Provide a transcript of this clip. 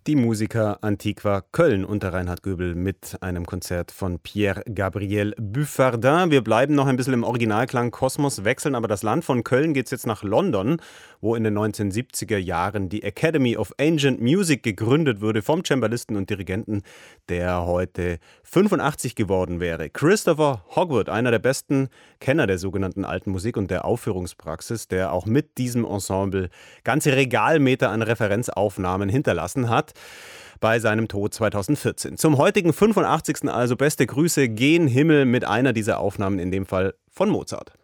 Die Musica Antiqua Köln unter Reinhard Göbel mit einem Konzert von Pierre-Gabriel Buffardin. Wir bleiben noch ein bisschen im Originalklang Kosmos, wechseln aber das Land. Von Köln geht es jetzt nach London, wo in den 1970er Jahren die Academy of Ancient Music gegründet wurde vom Cembalisten und Dirigenten, der heute 85 geworden wäre. Christopher Hogwood, einer der besten Kenner der sogenannten alten Musik und der Aufführungspraxis, der auch mit diesem Ensemble ganze Regalmeter an Referenzaufnahmen hinterlassen hat bei seinem Tod 2014. Zum heutigen 85. also beste Grüße gen Himmel mit einer dieser Aufnahmen, in dem Fall von Mozart.